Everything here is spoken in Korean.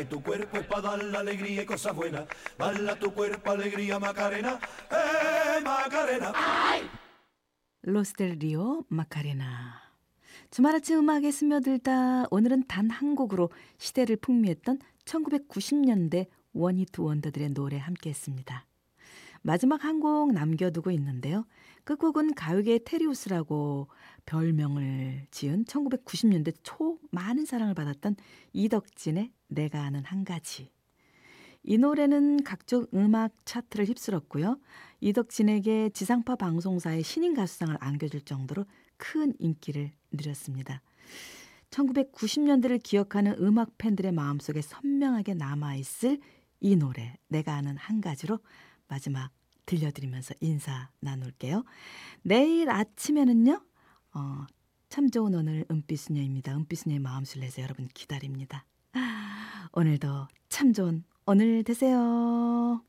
que tu cuerpo es para dar la alegría y cosas buenas. Bala tu cuerpo, alegría, Macarena, Macarena. 로스텔리오 마카레나. 주말 아침 음악에 스며들다 오늘은 단 한 곡으로 시대를 풍미했던 1990년대 원히트 원더들의 노래 함께했습니다. 마지막 한 곡 남겨두고 있는데요. 끝곡은 가요계의 테리우스라고 별명을 지은 1990년대 초 많은 사랑을 받았던 이덕진의 내가 아는 한 가지. 이 노래는 각종 음악 차트를 휩쓸었고요. 이덕진에게 지상파 방송사의 신인 가수상을 안겨줄 정도로 큰 인기를 누렸습니다. 1990년대를 기억하는 음악 팬들의 마음속에 선명하게 남아있을 이 노래 내가 아는 한 가지로 마지막 들려드리면서 인사 나눌게요. 내일 아침에는요. 참 좋은 오늘 은빛수녀입니다. 은빛수녀의 마음술래에서 여러분 기다립니다. 오늘도 참 좋은 오늘 되세요.